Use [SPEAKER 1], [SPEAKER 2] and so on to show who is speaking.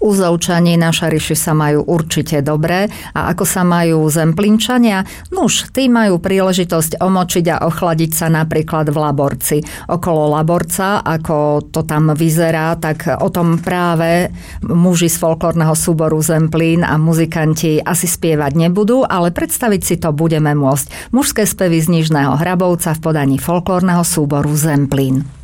[SPEAKER 1] Uzovčani na Šariši sa majú určite dobre. A ako sa majú Zemplínčania? Nuž, tí majú príležitosť omočiť a ochladiť sa napríklad v Laborci. Okolo Laborca, ako to tam vyzerá, tak o tom práve muži z folklórneho súboru Zemplín a muzikanti asi spievať nebudú, ale predstaviť si to budeme môcť. Mužské spevy z Nižného Hrabovca v podaní folklórneho súboru Zemplín.